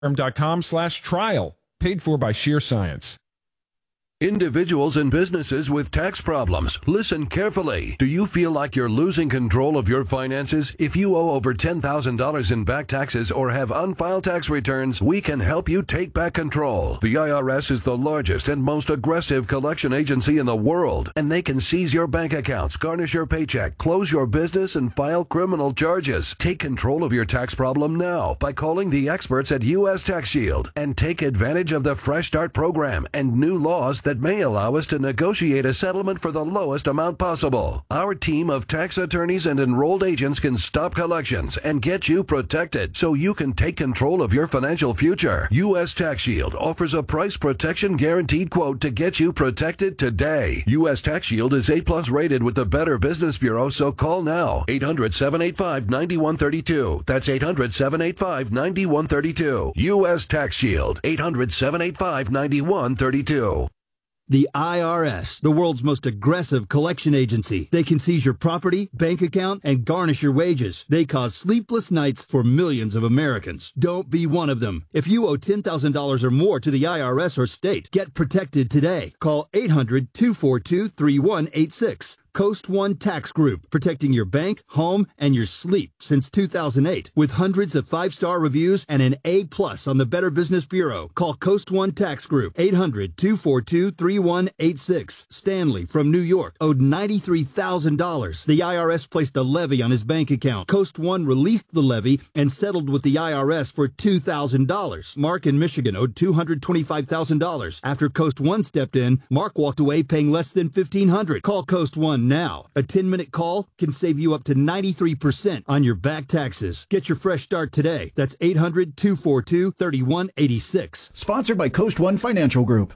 com/trial. Paid for by Sheer Science. Individuals and businesses with tax problems, listen carefully. Do you feel like you're losing control of your finances? If you owe over $10,000 in back taxes or have unfiled tax returns, we can help you take back control. The IRS is the largest and most aggressive collection agency in the world, and they can seize your bank accounts, garnish your paycheck, close your business, and file criminal charges. Take control of your tax problem now by calling the experts at U.S. Tax Shield and take advantage of the Fresh Start program and new laws that may allow us to negotiate a settlement for the lowest amount possible. Our team of tax attorneys and enrolled agents can stop collections and get you protected so you can take control of your financial future. U.S. Tax Shield offers a price protection guaranteed quote to get you protected today. U.S. Tax Shield is A+ rated with the Better Business Bureau, so call now. 800-785-9132. That's 800-785-9132. U.S. Tax Shield. 800-785-9132. The IRS, the world's most aggressive collection agency. They can seize your property, bank account, and garnish your wages. They cause sleepless nights for millions of Americans. Don't be one of them. If you owe $10,000 or more to the IRS or state, get protected today. Call 800-242-3186. Coast One Tax Group, protecting your bank, home, and your sleep since 2008. With hundreds of 5-star reviews and an A+ on the Better Business Bureau. Call Coast One Tax Group, 800-242-3186. Stanley from New York owed $93,000. The IRS placed a levy on his bank account. Coast One released the levy and settled with the IRS for $2,000. Mark in Michigan owed $225,000. After Coast One stepped in, Mark walked away paying less than $1,500. Call Coast One now. A 10-minute call can save you up to 93% on your back taxes. Get your fresh start today. That's 800-242-3186. Sponsored by Coast One Financial Group.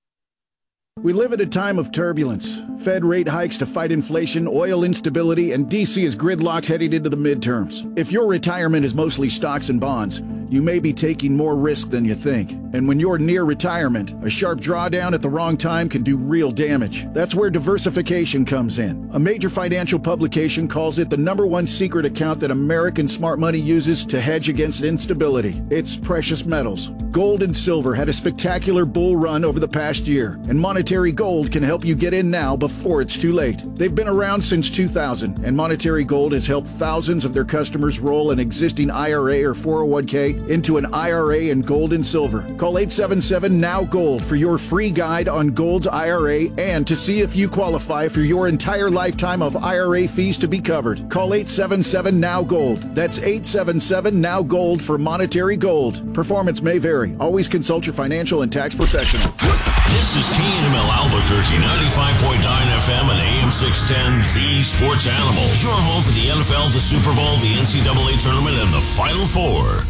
We live at a time of turbulence. Fed rate hikes to fight inflation, oil instability, and D.C. is gridlocked heading into the midterms. If your retirement is mostly stocks and bonds, you may be taking more risk than you think. And when you're near retirement, a sharp drawdown at the wrong time can do real damage. That's where diversification comes in. A major financial publication calls it the #1 secret account that American smart money uses to hedge against instability. It's precious metals. Gold and silver had a spectacular bull run over the past year, and Monetary Gold can help you get in now before it's too late. They've been around since 2000, and Monetary Gold has helped thousands of their customers roll an existing IRA or 401k into an IRA in gold and silver. Call 877-NOW-GOLD for your free guide on Gold's IRA and to see if you qualify for your entire lifetime of IRA fees to be covered. Call 877-NOW-GOLD. That's 877-NOW-GOLD for Monetary Gold. Performance may vary. Always consult your financial and tax professional. This is KNML Albuquerque, 95.9 FM and AM 610, the sports animal. Your home for the NFL, the Super Bowl, the NCAA tournament, and the Final Four.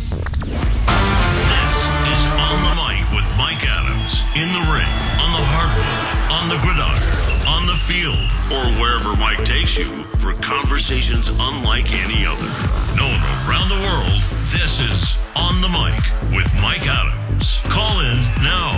This is On the Mic with Mike Adams. In the ring, on the hardwood, on the gridiron, on the field, or wherever Mike takes you for conversations unlike any other. Known around the world, this is On the Mic with Mike Adams. Call in now.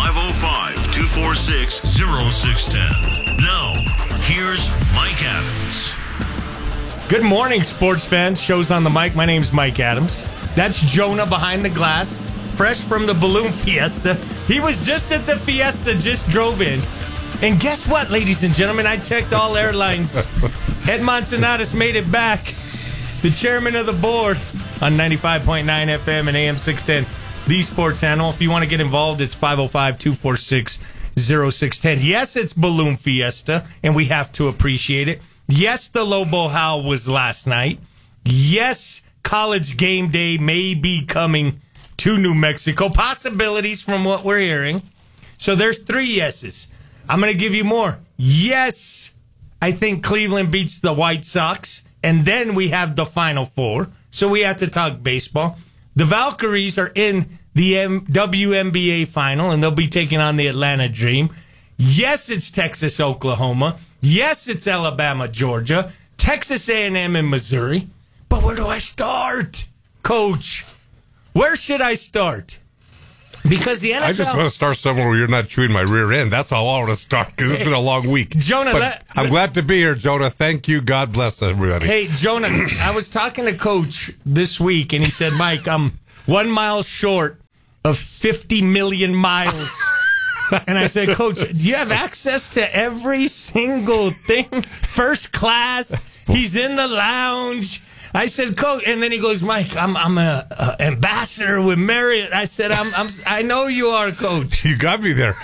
505-246-0610. Now, here's Mike Adams. Good morning, sports fans. Show's On the Mic. My name's Mike Adams. That's Jonah behind the glass, fresh from the balloon fiesta. He was just at the fiesta, just drove in. And guess what, ladies and gentlemen? I checked all airlines. Ed Manzanares made it back. The chairman of the board on 95.9 FM and AM 610. The Sports Animal. If you want to get involved, it's 505-246-0610. Yes, it's Balloon Fiesta, and we have to appreciate it. Yes, the Lobo Howl was last night. Yes, College Game Day may be coming to New Mexico. Possibilities from what we're hearing. So there's 3 yeses. I'm going to give you more. Yes, I think Cleveland beats the White Sox, and then we have the Final Four. So we have to talk baseball. The Valkyries are in the WNBA final, and they'll be taking on the Atlanta Dream. Yes, it's Texas, Oklahoma. Yes, it's Alabama, Georgia. Texas A&M, and Missouri. But where do I start, Coach? Where should I start? Because the NFL... I just want to start somewhere where you're not chewing my rear end. That's how I want to start, because it's been a long week. Jonah, I'm glad to be here, Jonah. Thank you. God bless everybody. Hey, Jonah, I was talking to Coach this week, and he said, Mike, I'm 1 mile short of 50 million miles. And I said, Coach, do you have access to every single thing? First class. He's in the lounge. I said, Coach, and then he goes, Mike, I'm a ambassador with Marriott. I said, I know you are, Coach. You got me there.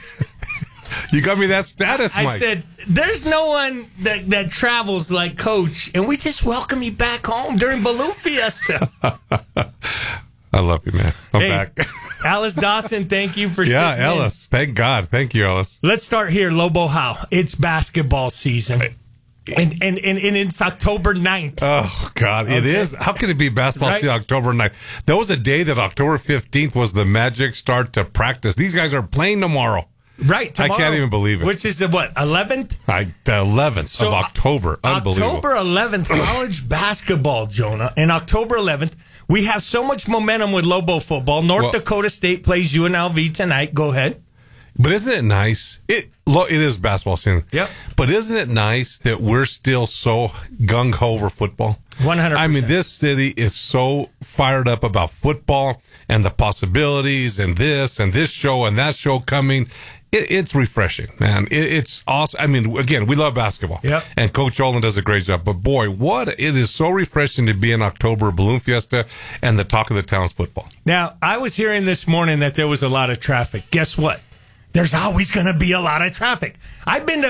You got me that status, Mike. I said, there's no one that travels like Coach, and we just welcome you back home during Balloon Fiesta. I love you, man. I'm back. Alice Dawson, thank you for yeah, sitting Ellis. Thank God. Thank you, Ellis. Let's start here, Lobo Howe. It's basketball season. And it's October 9th. Oh, God. It is. How can it be basketball season October 9th? There was a day that October 15th was the Magic start to practice. These guys are playing tomorrow. Right, tomorrow. I can't even believe it. Which is the, 11th? The 11th of October. Unbelievable. October 11th, college basketball, Jonah. And October 11th, we have so much momentum with Lobo football. North Dakota State plays UNLV tonight. Go ahead. But isn't it nice? It is basketball season. Yep. But isn't it nice that we're still so gung-ho over football? 100%. I mean, this city is so fired up about football and the possibilities and this show and that show coming. It's refreshing, man. It's awesome. I mean, again, we love basketball. Yep. And Coach Olin does a great job. But boy, it is so refreshing to be in October Balloon Fiesta and the talk of the town's football. Now, I was hearing this morning that there was a lot of traffic. Guess what? There's always going to be a lot of traffic. I've been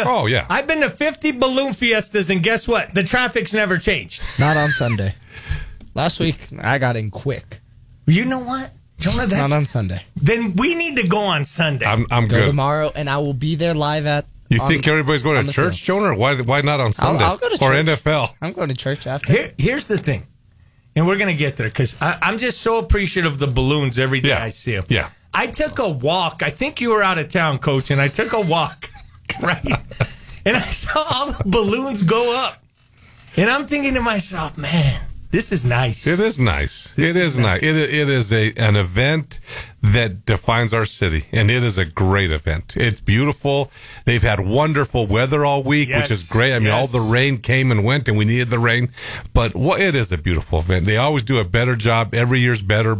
to 50 Balloon Fiestas, and guess what? The traffic's never changed. Not on Sunday. Last week, I got in quick. You know what, Jonah? Not on Sunday. Then we need to go on Sunday. I'm go good. tomorrow, and I will be there live at. You think everybody's going to church, Jonah? Or why not on Sunday? I'll go to church. Or NFL? I'm going to church after. Here's the thing, and we're going to get there because I'm just so appreciative of the balloons every day I see them. Yeah. I took a walk. I think you were out of town, Coach, and I took a walk, right? And I saw all the balloons go up. And I'm thinking to myself, man, this is nice. It is nice. It is nice. It is an event that defines our city, and it is a great event. It's beautiful. They've had wonderful weather all week, which is great. I mean, all the rain came and went, and we needed the rain. But it is a beautiful event. They always do a better job. Every year's better.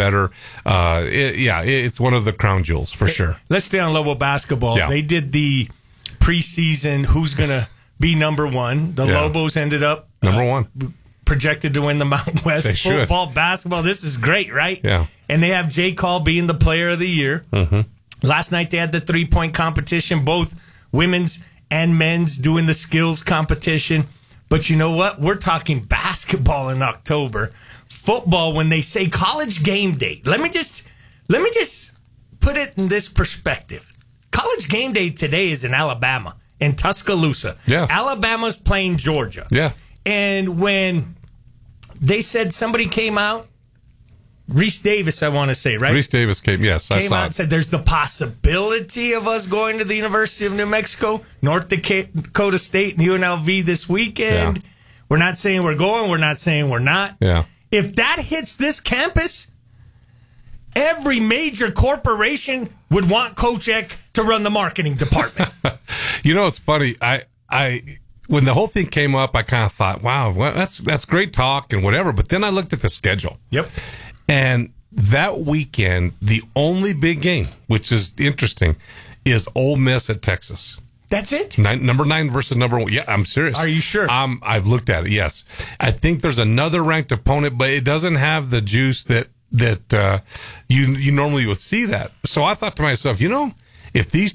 It's one of the crown jewels, for sure. Let's stay on Lobo basketball. Yeah. They did the preseason, who's going to be number one. The Lobos ended up number one. Projected to win the Mountain West football, basketball. This is great, right? Yeah. And they have J. Call being the player of the year. Mm-hmm. Last night they had the 3-point competition, both women's and men's doing the skills competition. But you know what? We're talking basketball in October. Football, when they say college game day, let me just put it in this perspective. College game day today is in Alabama, in Tuscaloosa. Yeah. Alabama's playing Georgia. Yeah. And when they said somebody came out, Reese Davis, I want to say, right? Reese Davis came out out and said there's the possibility of us going to the University of New Mexico, North Dakota State, and UNLV this weekend. Yeah. We're not saying we're going. We're not saying we're not. Yeah. If that hits this campus, every major corporation would want Coach Eck to run the marketing department. You know, it's funny. When the whole thing came up, I kind of thought, wow, well, that's great talk and whatever. But then I looked at the schedule. Yep. And that weekend, the only big game, which is interesting, is Ole Miss at Texas. That's it? Number 9 versus number 1. Yeah, I'm serious. Are you sure? I've looked at it, yes. I think there's another ranked opponent, but it doesn't have the juice that you normally would see that. So I thought to myself, if these...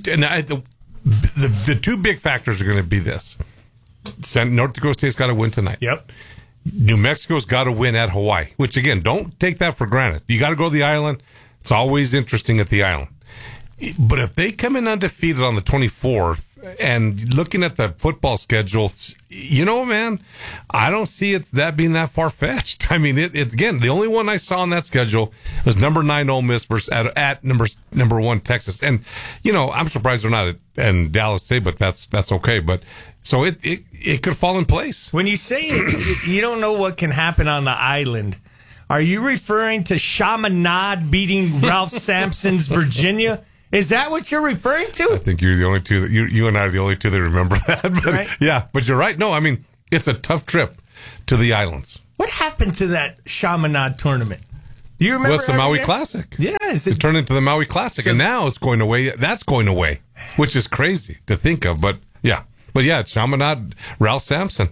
the two big factors are going to be this. North Dakota State's got to win tonight. Yep. New Mexico's got to win at Hawaii, which, again, don't take that for granted. You got to go to the island. It's always interesting at the island. But if they come in undefeated on the 24th, and looking at the football schedule, man, I don't see that being that far-fetched. I mean, it again, the only one I saw on that schedule was number 9 Ole Miss versus at number 1 Texas. And, I'm surprised they're not in Dallas State, but that's okay. But so it could fall in place. When you say you don't know what can happen on the island, are you referring to Chaminade beating Ralph Sampson's Virginia? Is that what you're referring to? I think you're the only two that you and I are the only two that remember that. But, right. Yeah, but you're right. No, I mean, it's a tough trip to the islands. What happened to that Chaminade tournament? Do you remember? Well, it's the every Maui year? Classic. Yeah, It turned into the Maui Classic, and now it's going away. That's going away, which is crazy to think of. But yeah, it's Chaminade, Ralph Sampson.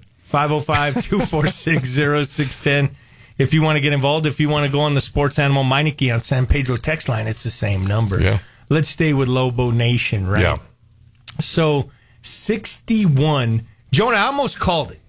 505-246-0610. If you want to get involved, if you want to go on the Sports Animal Meineke on San Pedro text line, it's the same number. Yeah. Let's stay with Lobo Nation, right? Yeah. So 61. Jonah, I almost called it.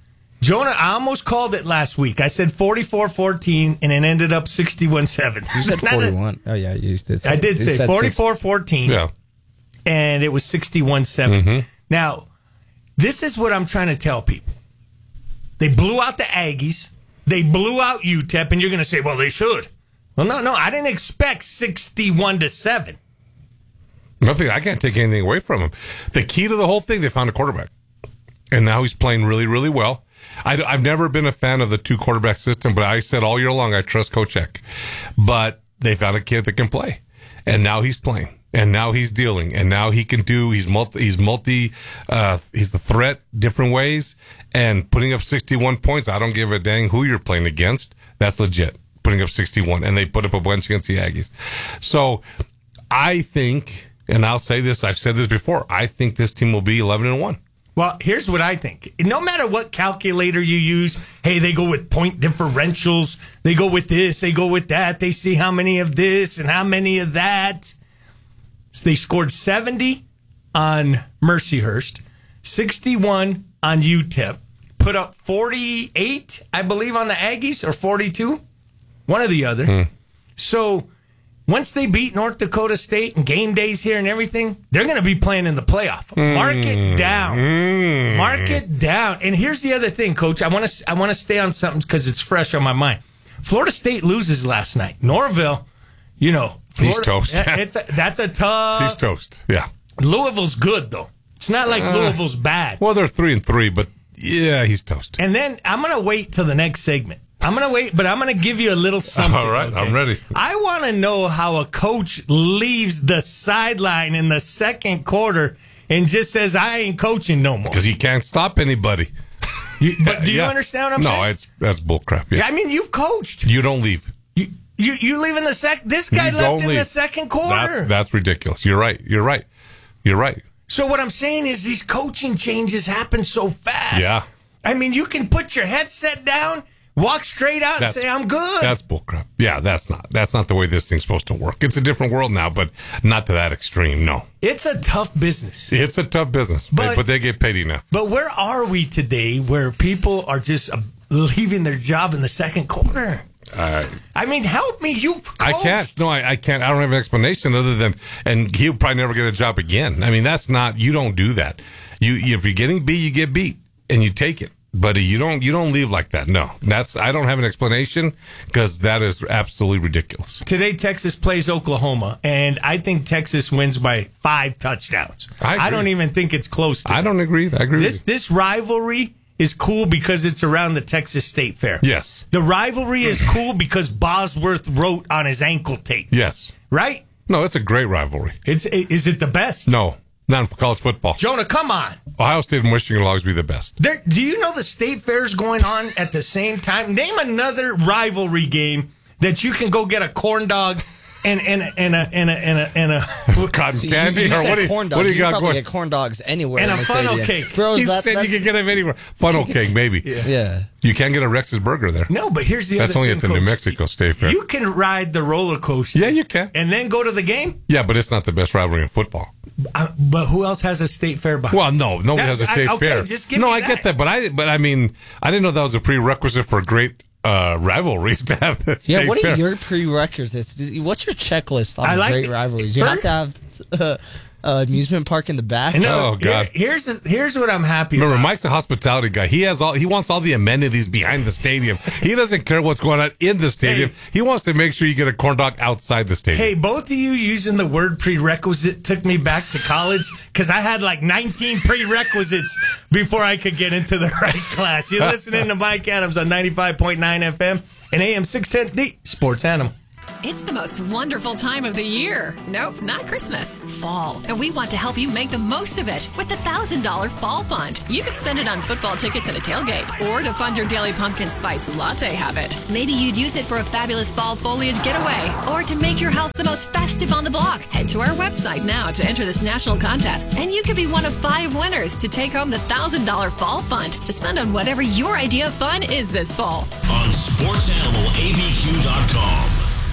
I almost called it last week. I said 44-14, and it ended up 61-7. You said 41. Oh, yeah, you did. I did say 44-14. Yeah. And it was 61-7. Mm-hmm. Now, this is what I'm trying to tell people. They blew out the Aggies. They blew out UTEP, and you're going to say, well, they should. Well, no, I didn't expect 61-7. Nothing. I can't take anything away from him. The key to the whole thing, they found a quarterback, and now he's playing really, really well. I've never been a fan of the 2-quarterback system, but I said all year long I trust Coach Eck. But they found a kid that can play, and now he's playing, and now he's dealing, and now he can do. He's a threat different ways, and putting up 61 points. I don't give a dang who you're playing against. That's legit. Putting up 61, and they put up a bunch against the Aggies. So I think, and I'll say this, I've said this before, I think this team will be 11-1. Well, here's what I think. No matter what calculator you use, hey, they go with point differentials, they go with this, they go with that, they see how many of this and how many of that. So they scored 70 on Mercyhurst, 61 on UTEP, put up 48, I believe, on the Aggies, or 42, one or the other. So once they beat North Dakota State and game days here and everything, they're going to be playing in the playoff. Mark it down. Mark it down. And here's the other thing, Coach. I want to stay on something because it's fresh on my mind. Florida State loses last night. Norville, Florida, he's toast. That's a tough. He's toast. Yeah. Louisville's good though. It's not like Louisville's bad. Well, they're 3-3, but yeah, he's toast. And then I'm going to wait till the next segment. I'm going to wait, but I'm going to give you a little something. All right, okay? I'm ready. I want to know how a coach leaves the sideline in the second quarter and just says, I ain't coaching no more. Because he can't stop anybody. But do you understand what I'm saying? No, that's bullcrap. Yeah. I mean, you've coached. You don't leave. You leave in the second. This guy left in the second quarter. That's ridiculous. You're right. So what I'm saying is these coaching changes happen so fast. Yeah. I mean, you can put your headset down, walk straight out and say, I'm good. That's bullcrap. Yeah, that's not the way this thing's supposed to work. It's a different world now, but not to that extreme, no. It's a tough business. It's a tough business, but they get paid enough. But where are we today where people are just leaving their job in the second quarter? I mean, help me. You've coached. I can't. No, I can't. I don't have an explanation other than, and he'll probably never get a job again. I mean, that's not, you don't do that. If you're getting beat, you get beat, and you take it. But you don't leave like that. No, I don't have an explanation because that is absolutely ridiculous. Today, Texas plays Oklahoma, and I think Texas wins by 5 touchdowns. I don't even think it's close to I don't agree. I agree with you. This rivalry is cool because it's around the Texas State Fair. Yes. The rivalry is cool because Bosworth wrote on his ankle tape. Yes. Right? No, it's a great rivalry. Is it the best? No. Not in college football. Jonah, come on. Ohio State and Michigan will always be the best. Do you know the State Fair's going on at the same time? Name another rivalry game that you can go get a corn dog and a cotton candy, or what do you got going? Get corn dogs anywhere. And a funnel cake. Bros, he said you can get them anywhere. Funnel cake, maybe. Yeah. You can't get a Rex's Burger there. No, but here's the That's other thing. That's only at the New Mexico State Fair. You can ride the roller coaster. Yeah, you can. And then go to the game. Yeah, but it's not the best rivalry in football. But who else has a state fair behind? Well, no, nobody has a state fair. Just give me I get that, but I mean, I didn't know that was a prerequisite for great rivalries to have the state fair. Yeah, what are your prerequisites? What's your checklist on great rivalries? You have to have amusement park in the back. No, oh God! Here's what I'm happy. Remember, about. Mike's a hospitality guy. He wants all the amenities behind the stadium. He doesn't care what's going on in the stadium. Hey, he wants to make sure you get a corn dog outside the stadium. Hey, both of you using the word prerequisite took me back to college because I had like 19 prerequisites before I could get into the right class. You're listening to Mike Adams on 95.9 FM and AM 610, the Sports Animal. It's the most wonderful time of the year. Nope, not Christmas. Fall. And we want to help you make the most of it with the $1,000 Fall Fund. You can spend it on football tickets and a tailgate, or to fund your daily pumpkin spice latte habit. Maybe you'd use it for a fabulous fall foliage getaway, or to make your house the most festive on the block. Head to our website now to enter this national contest, and you could be one of 5 winners to take home the $1,000 Fall Fund to spend on whatever your idea of fun is this fall. On SportsAnimalABQ.com.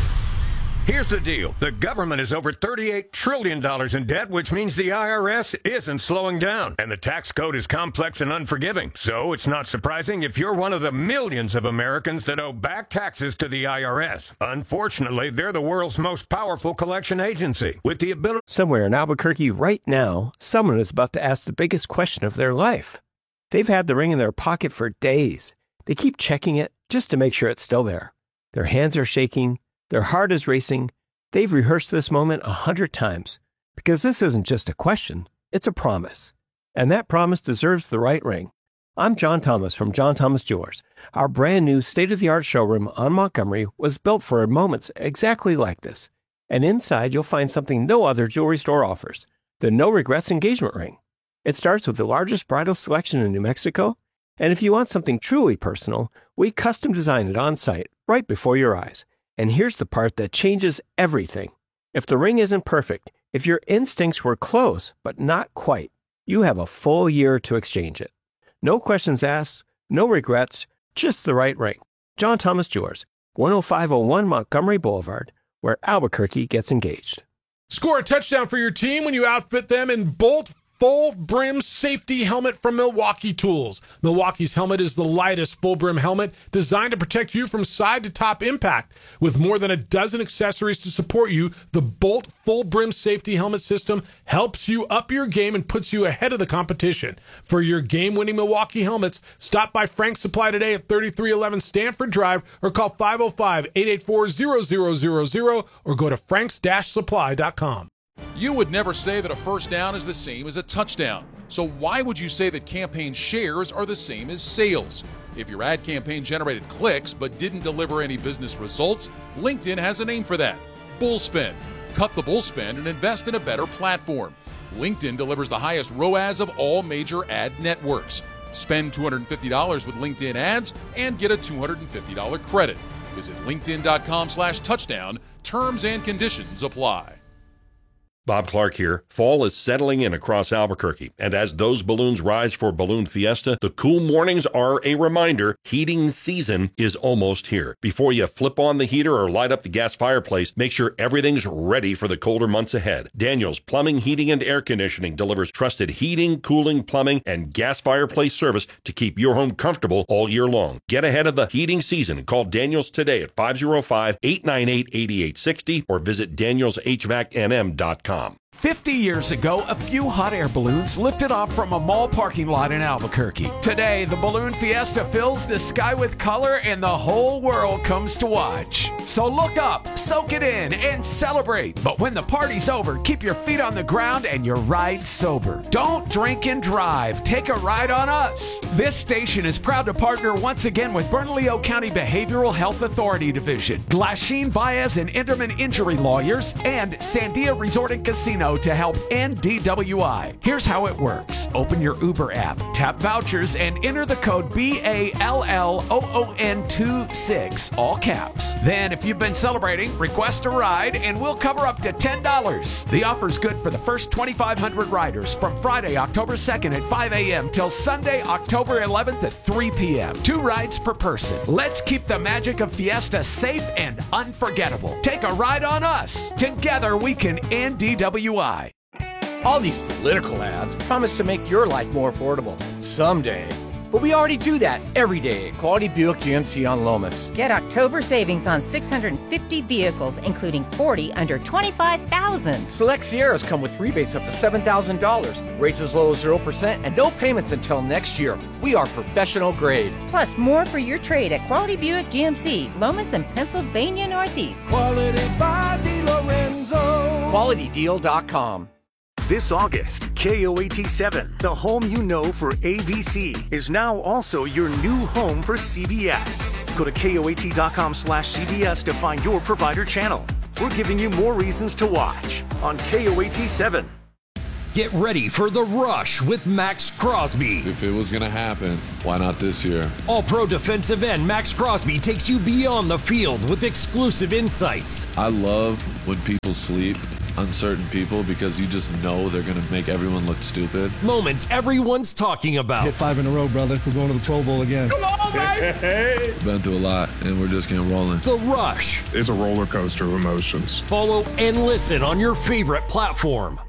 Here's the deal. The government is over $38 trillion in debt, which means the IRS isn't slowing down. And the tax code is complex and unforgiving. So it's not surprising if you're one of the millions of Americans that owe back taxes to the IRS. Unfortunately, they're the world's most powerful collection agency, with the ability... Somewhere in Albuquerque right now, someone is about to ask the biggest question of their life. They've had the ring in their pocket for days. They keep checking it just to make sure it's still there. Their hands are shaking. Their heart is racing. They've rehearsed this moment 100 times because this isn't just a question, it's a promise. And that promise deserves the right ring. I'm John Thomas from John Thomas Jewelers. Our brand new state-of-the-art showroom on Montgomery was built for moments exactly like this. And inside you'll find something no other jewelry store offers, the No Regrets engagement ring. It starts with the largest bridal selection in New Mexico, and if you want something truly personal, we custom design it on site right before your eyes. And here's the part that changes everything. If the ring isn't perfect, if your instincts were close but not quite, you have a full year to exchange it. No questions asked, no regrets, just the right ring. John Thomas Jewelers, 10501 Montgomery Boulevard, where Albuquerque gets engaged. Score a touchdown for your team when you outfit them in Bolt Full Brim Safety Helmet from Milwaukee Tools. Milwaukee's helmet is the lightest full brim helmet designed to protect you from side to top impact. With more than a dozen accessories to support you, the Bolt Full Brim Safety Helmet system helps you up your game and puts you ahead of the competition. For your game-winning Milwaukee helmets, stop by Frank's Supply today at 3311 Stanford Drive or call 505-884-0000 or go to franks-supply.com. You would never say that a first down is the same as a touchdown. So why would you say that campaign shares are the same as sales? If your ad campaign generated clicks but didn't deliver any business results, LinkedIn has a name for that: Bullspend. Cut the bullspend and invest in a better platform. LinkedIn delivers the highest ROAS of all major ad networks. Spend $250 with LinkedIn ads and get a $250 credit. Visit linkedin.com/touchdown. Terms and conditions apply. Bob Clark here. Fall is settling in across Albuquerque, and as those balloons rise for Balloon Fiesta, the cool mornings are a reminder heating season is almost here. Before you flip on the heater or light up the gas fireplace, make sure everything's ready for the colder months ahead. Daniels Plumbing, Heating, and Air Conditioning delivers trusted heating, cooling, plumbing, and gas fireplace service to keep your home comfortable all year long. Get ahead of the heating season and call Daniels today at 505-898-8860 or visit danielshvacnm.com. 50 years ago, a few hot air balloons lifted off from a mall parking lot in Albuquerque. Today, the Balloon Fiesta fills the sky with color and the whole world comes to watch. So look up, soak it in, and celebrate. But when the party's over, keep your feet on the ground and your ride sober. Don't drink and drive. Take a ride on us. This station is proud to partner once again with Bernalillo County Behavioral Health Authority Division, Glasheen, Baez, and Enderman Injury Lawyers, and Sandia Resort and Casino to help end DWI. Here's how it works. Open your Uber app, tap vouchers, and enter the code BALLOON26, all caps. Then, if you've been celebrating, request a ride, and we'll cover up to $10. The offer's good for the first 2,500 riders from Friday, October 2nd at 5 a.m. till Sunday, October 11th at 3 p.m. 2 rides per person. Let's keep the magic of Fiesta safe and unforgettable. Take a ride on us. Together, we can end DWI. All these political ads promise to make your life more affordable someday. But we already do that every day at Quality Buick GMC on Lomas. Get October savings on 650 vehicles, including 40 under $25,000. Select Sierras come with rebates up to $7,000, rates as low as 0%, and no payments until next year. We are professional grade. Plus more for your trade at Quality Buick GMC, Lomas and Pennsylvania Northeast. Quality by DeLorenzo. QualityDeal.com. This August, KOAT7, the home you know for ABC, is now also your new home for CBS. Go to KOAT.com/CBS to find your provider channel. We're giving you more reasons to watch on KOAT7. Get ready for The Rush with Max Crosby. If it was going to happen, why not this year? All-Pro defensive end Max Crosby takes you beyond the field with exclusive insights. I love when people sleep, uncertain people, because you just know they're going to make everyone look stupid. Moments everyone's talking about. Hit 5 in a row, brother. We're going to the Pro Bowl again. Come on, baby! Been through a lot, and we're just getting rolling. The Rush. It's a roller coaster of emotions. Follow and listen on your favorite platform.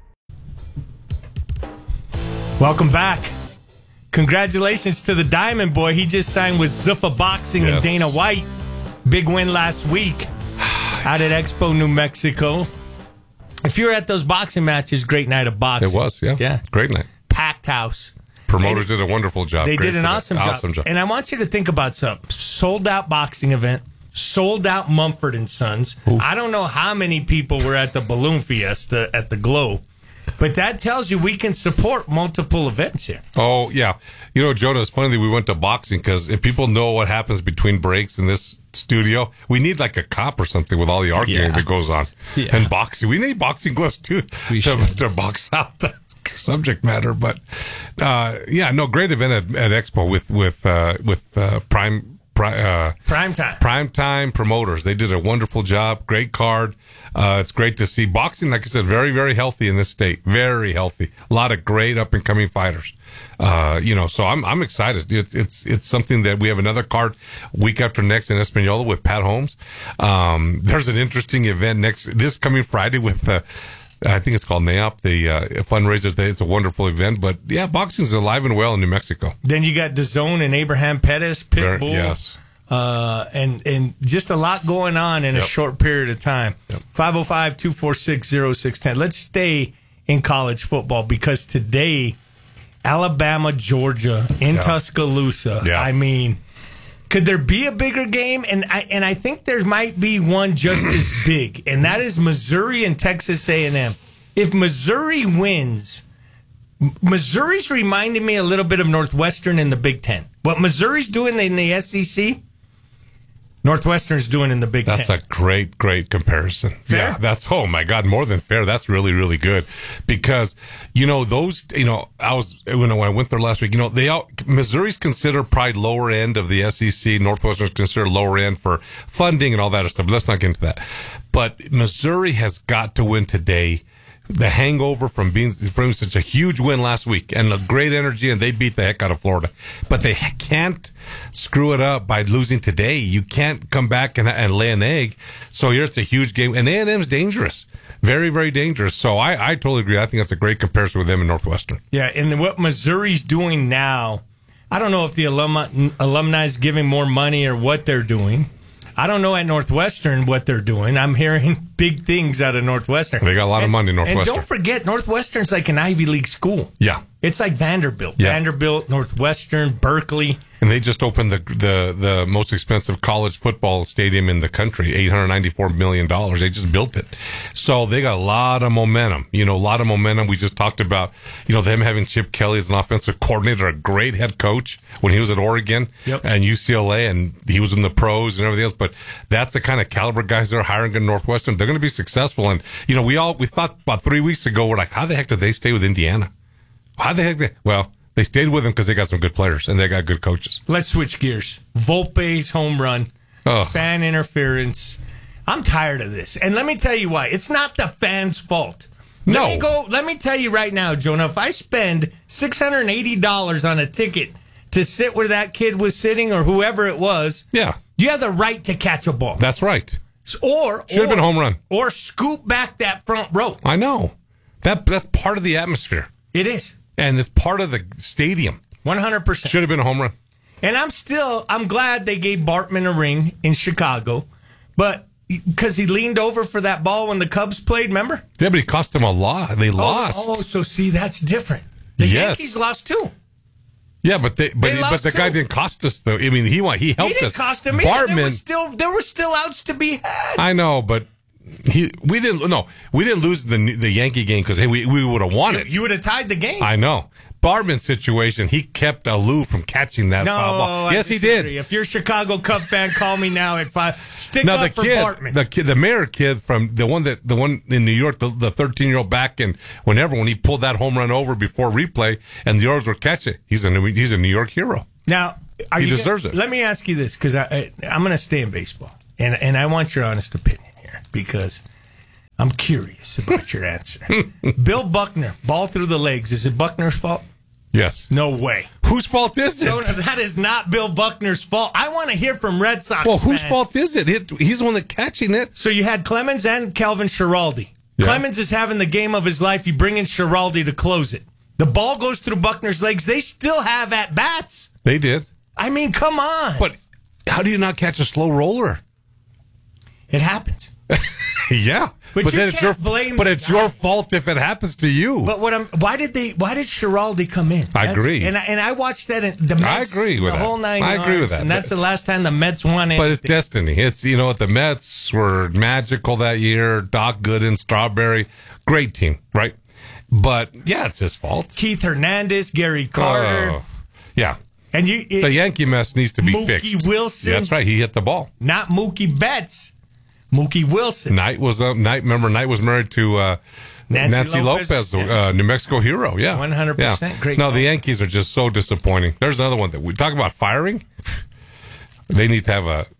Welcome back. Congratulations to the Diamond Boy. He just signed with Zuffa Boxing and Dana White. Big win last week out at Expo, New Mexico. If you're at those boxing matches, great night of boxing. It was, yeah. Great night. Packed house. Promoters did a wonderful job. They Great did an awesome job. And I want you to think about something. Sold out boxing event. Sold out Mumford & Sons. Ooh. I don't know how many people were at the Balloon Fiesta at the Glow. But that tells you we can support multiple events here. Oh, yeah. You know, Jonah, it's funny that we went to boxing because if people know what happens between breaks in this studio, we need like a cop or something with all the arguing that goes on. Yeah. And boxing. We need boxing gloves, too, to box out the subject matter. But, great event at Expo with Primetime Promoters. They did a wonderful job. Great card. It's great to see boxing, like I said, very, very healthy in this state. Very healthy. A lot of great up and coming fighters. So I'm excited. It's something that we have another card week after next in Espanola with Pat Holmes. There's an interesting event this coming Friday with I think it's called NAOP, the fundraiser. It's a wonderful event, but yeah, boxing's alive and well in New Mexico. Then you got DAZN and Abraham Pettis, Pitbull. Yes. And just a lot going on in a short period of time. 505-246-0610. Let's stay in college football because today, Alabama, Georgia in Tuscaloosa. Yeah. I mean, could there be a bigger game? And I think there might be one just as big, and that is Missouri and Texas A&M. If Missouri wins, Missouri's reminding me a little bit of Northwestern in the Big Ten. What Missouri's doing in the SEC, Northwestern's doing in the Big Ten. That's a great comparison. Fair? Yeah, that's, oh my God, more than fair. That's really, really good. Because, when I went there last week, Missouri's considered probably lower end of the SEC. Northwestern's considered lower end for funding and all that stuff. But let's not get into that. But Missouri has got to win today. The hangover from such a huge win last week and a great energy, and they beat the heck out of Florida. But they can't screw it up by losing today. You can't come back and lay an egg. So here it's a huge game, and A&M's dangerous. Very, very dangerous. So I totally agree. I think that's a great comparison with them and Northwestern. Yeah, and what Missouri's doing now, I don't know if the alumni is giving more money or what they're doing. I don't know at Northwestern what they're doing. I'm hearing big things out of Northwestern. They got a lot of money in Northwestern. And don't forget, Northwestern's like an Ivy League school. Yeah. It's like Vanderbilt. Yeah. Vanderbilt, Northwestern, Berkeley. And they just opened the most expensive college football stadium in the country, $894 million. They just built it. So they got a lot of momentum. A lot of momentum. We just talked about, them having Chip Kelly as an offensive coordinator, a great head coach when he was at Oregon and UCLA, and he was in the pros and everything else. But that's the kind of caliber guys they're hiring in Northwestern. They're going to be successful. And, we thought about 3 weeks ago, we're like, how the heck did they stay with Indiana? How the heck they stayed with them because they got some good players and they got good coaches. Let's switch gears. Volpe's home run, fan interference. I'm tired of this. And let me tell you why. It's not the fans' fault. Let me tell you right now, Jonah, if I spend $680 on a ticket to sit where that kid was sitting or whoever it was, you have the right to catch a ball. That's right. Or should have been a home run. Or scoop back that front row. I know. That's part of the atmosphere. It is. And it's part of the stadium. 100%. Should have been a home run. And I'm glad they gave Bartman a ring in Chicago, but because he leaned over for that ball when the Cubs played, remember? Yeah, but he cost them a lot. They lost. Oh, so see, that's different. The Yankees lost too. Yeah, but the guy didn't cost us though. I mean, he helped us. He didn't cost him. Bartman, there were still outs to be had. I know, but we didn't lose the Yankee game because, hey, we would have won it. You would have tied the game. I know. Bartman's situation, he kept aloof from catching that foul ball. Yes, he did. If you're a Chicago Cub fan, call me now at 5. Stick up for Bartman. The Mayer kid from the one in New York, the 13-year-old back, and when he pulled that home run over before replay, and the Orioles were catching it. He's a New York hero. Now, he deserves it. Let me ask you this, because I'm going to stay in baseball, and I want your honest opinion here, because I'm curious about your answer. Bill Buckner, ball through the legs. Is it Buckner's fault? Yes. No way. Whose fault is it? No, that is not Bill Buckner's fault. I want to hear from Red Sox Well, whose fault is it? He's the one that's catching it. So you had Clemens and Calvin Schiraldi. Yeah. Clemens is having the game of his life. You bring in Schiraldi to close it. The ball goes through Buckner's legs. They still have at-bats. They did. I mean, come on. But how do you not catch a slow roller? It happens. Yeah. But then it's your fault if it happens to you. But why did Schiraldi come in? I agree. And I watched that the Mets. I agree with the that. Whole 9 I agree with that. And that's the last time the Mets won anything. But it's destiny. It's the Mets were magical that year. Doc Gooden, Strawberry, great team, right? But yeah, it's his fault. Keith Hernandez, Gary Carter. Yeah. And the Yankee mess needs to be fixed. Mookie Wilson. That's right. He hit the ball. Not Mookie Betts. Mookie Wilson. Knight was married to Nancy Lopez, New Mexico hero. Yeah, 100%. Yeah. Great. No, the Yankees are just so disappointing. There's another one that we talk about firing. They need to have a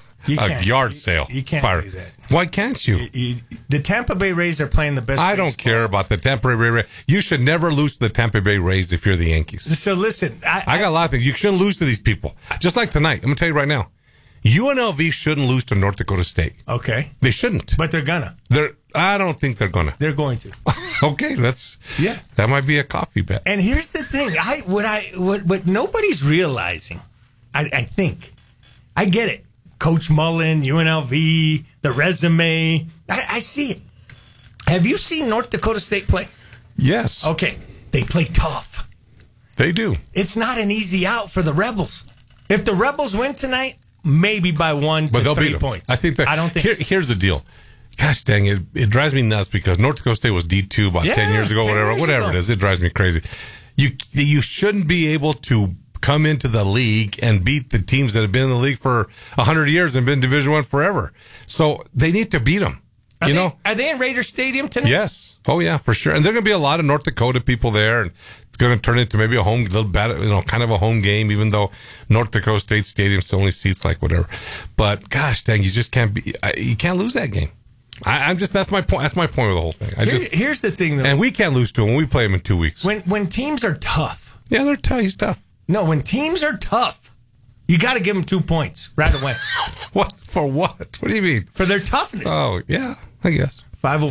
yard sale. You can't do that. Why can't you? The Tampa Bay Rays are playing the best. I don't care about the Tampa Bay Rays. You should never lose to the Tampa Bay Rays if you're the Yankees. So listen, I got a lot of things. You shouldn't lose to these people. Just like tonight. I'm going to tell you right now. UNLV shouldn't lose to North Dakota State. Okay. They shouldn't. But they're gonna. I don't think they're gonna. They're going to. Okay, that might be a coffee bet. And here's the thing. What nobody's realizing, I think. I get it. Coach Mullen, UNLV, the resume. I see it. Have you seen North Dakota State play? Yes. Okay. They play tough. They do. It's not an easy out for the Rebels. If the Rebels win tonight, maybe by 1 to 3 points. I think I don't think here's the deal. Gosh dang it. It drives me nuts because North Dakota State was D2 about 10 years ago, whatever it is. It drives me crazy. You shouldn't be able to come into the league and beat the teams that have been in the league for 100 years and been Division I forever. So they need to beat them. Are they in Raider Stadium tonight? Yes. Oh, yeah, for sure. And there are going to be a lot of North Dakota people there, and it's going to turn into maybe a home, kind of a home game, even though North Dakota State Stadium only seats like whatever. But gosh dang, you just can't you can't lose that game. That's my point. That's my point with the whole thing. Here's the thing, though. And we can't lose to them when we play them in 2 weeks. When teams are tough. Yeah, they're tough. He's tough. No, when teams are tough, you got to give them 2 points right away. What? For what? What do you mean? For their toughness. Oh, yeah, I guess.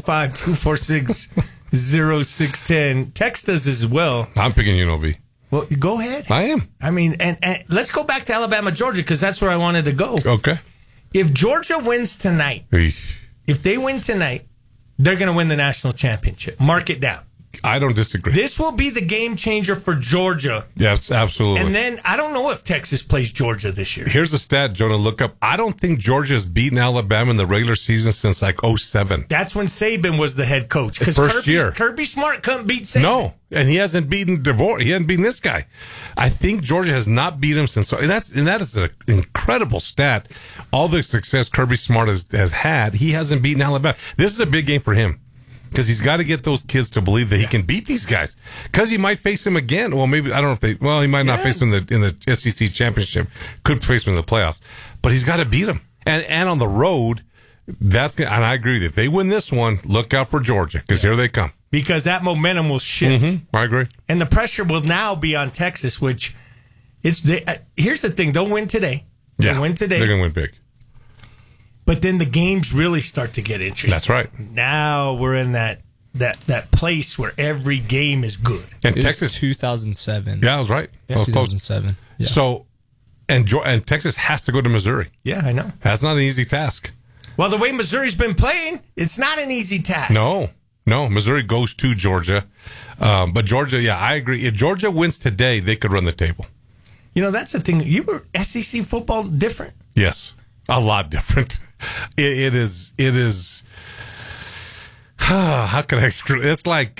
505-246-0610. Text us as well. I'm picking UNLV. Well, go ahead. I am. I mean, and let's go back to Alabama, Georgia, because that's where I wanted to go. Okay. If Georgia wins tonight, if they win tonight, they're going to win the national championship. Mark it down. I don't disagree. This will be the game changer for Georgia. Yes, absolutely. And then I don't know if Texas plays Georgia this year. Here's a stat, Jonah, look up. I don't think Georgia has beaten Alabama in the regular season since like 2007. That's when Saban was the head coach. First year. Kirby Smart couldn't beat Saban. No, and he hasn't beaten DeVore. He hasn't beaten this guy. I think Georgia has not beat him since. And that is an incredible stat. All the success Kirby Smart has had, he hasn't beaten Alabama. This is a big game for him. Because he's got to get those kids to believe that he can beat these guys. Because he might face him again. Well, maybe, I don't know if he might not face him in the SEC championship. Could face him in the playoffs. But he's got to beat him. And on the road, and I agree with you. If they win this one, look out for Georgia. Because here they come. Because that momentum will shift. Mm-hmm. I agree. And the pressure will now be on Texas, which here's the thing. They'll win today. They'll win today. They're going to win big. But then the games really start to get interesting. That's right. Now we're in that place where every game is good. And Texas 2007. Yeah, I was right. Yeah, 2007. Yeah. So, and Texas has to go to Missouri. Yeah, I know. That's not an easy task. Well, the way Missouri's been playing, it's not an easy task. No. Missouri goes to Georgia, but Georgia. Yeah, I agree. If Georgia wins today, they could run the table. You know, that's the thing. You were SEC football different. Yes. A lot different. It is. How can I explain? It's like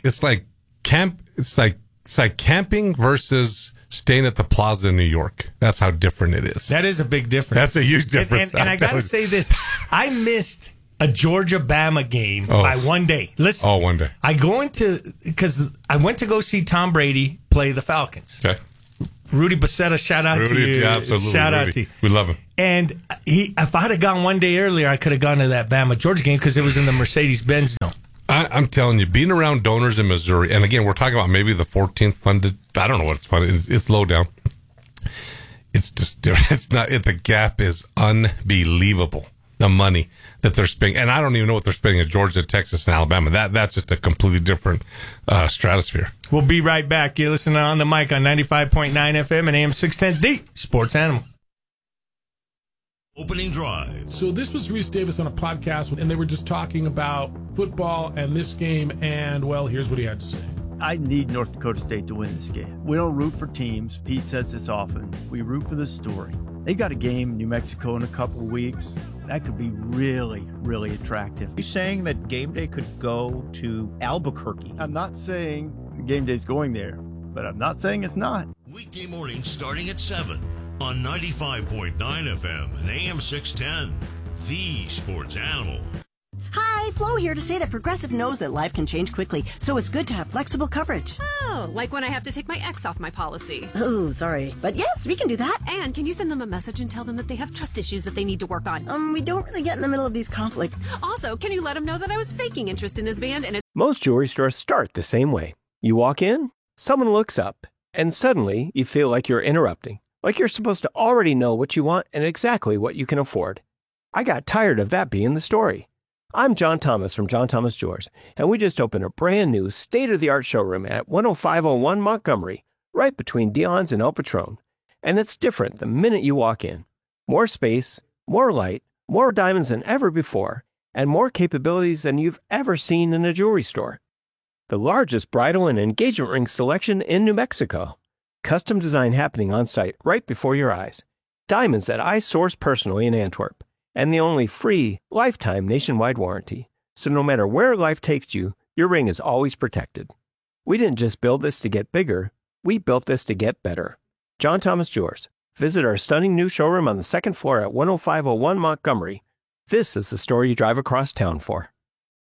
camping versus staying at the Plaza in New York. That's how different it is. That is a big difference. That's a huge difference. And I got to say this. I missed a Georgia-Bama game by one day. Listen. Oh, one day. Because I went to go see Tom Brady play the Falcons. Okay. Rudy Bacetta, shout out to you. Yeah, absolutely. Shout out to you. We love him. And if I'd have gone one day earlier, I could have gone to that Bama-Georgia game because it was in the Mercedes-Benz Dome. I'm telling you, being around donors in Missouri, and again, we're talking about maybe the 14th funded. I don't know what it's funded. It's low down. It's just different. It's not. The gap is unbelievable. The money that they're spending, and I don't even know what they're spending in Georgia, Texas, and Alabama. That's just a completely different stratosphere. We'll be right back. You're listening on the mic on 95.9 FM and AM 610, the Sports Animal. Opening drive. So this was Reese Davis on a podcast, and they were just talking about football and this game, and, well, here's what he had to say. I need North Dakota State to win this game. We don't root for teams. Pete says this often. We root for the story. They got a game in New Mexico in a couple of weeks. That could be really, really attractive. You're saying that game day could go to Albuquerque? I'm not saying game day's going there, but I'm not saying it's not. Weekday mornings starting at 7 on 95.9 FM and AM 610, the Sports Animal. Hi, Flo here to say that Progressive knows that life can change quickly, so it's good to have flexible coverage. Oh, like when I have to take my ex off my policy. Oh, sorry. But yes, we can do that. And can you send them a message and tell them that they have trust issues that they need to work on? We don't really get in the middle of these conflicts. Also, can you let them know that I was faking interest in his band and Most jewelry stores start the same way. You walk in, someone looks up, and suddenly you feel like you're interrupting. Like you're supposed to already know what you want and exactly what you can afford. I got tired of that being the story. I'm John Thomas from John Thomas Jewelers, and we just opened a brand new state-of-the-art showroom at 10501 Montgomery, right between Dion's and El Patron. And it's different the minute you walk in. More space, more light, more diamonds than ever before, and more capabilities than you've ever seen in a jewelry store. The largest bridal and engagement ring selection in New Mexico. Custom design happening on site right before your eyes. Diamonds that I source personally in Antwerp. And the only free, lifetime nationwide warranty. So no matter where life takes you, your ring is always protected. We didn't just build this to get bigger, we built this to get better. John Thomas Jewelers. Visit our stunning new showroom on the second floor at 10501 Montgomery. This is the story you drive across town for.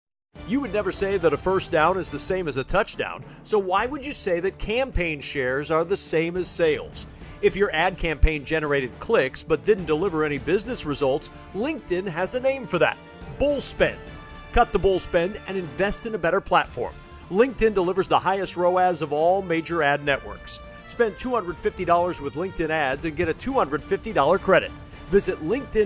You would never say that a first down is the same as a touchdown, so why would you say that campaign shares are the same as sales? If your ad campaign generated clicks but didn't deliver any business results, LinkedIn has a name for that: bull spend. Cut the bull spend and invest in a better platform. LinkedIn delivers the highest ROAS of all major ad networks. Spend $250 with LinkedIn ads and get a $250 credit. Visit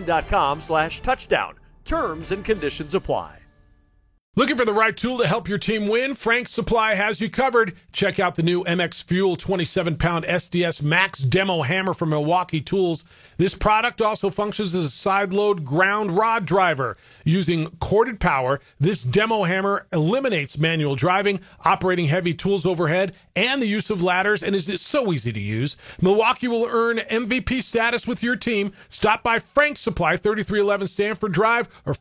linkedin.com/touchdown. Terms and conditions apply. Looking for the right tool to help your team win? Frank's Supply has you covered. Check out the new MX Fuel 27-pound SDS Max Demo Hammer from Milwaukee Tools. This product also functions as a side-load ground rod driver. Using corded power, this demo hammer eliminates manual driving, operating heavy tools overhead, and the use of ladders, and is so easy to use. Milwaukee will earn MVP status with your team. Stop by Frank's Supply, 3311 Stanford Drive, or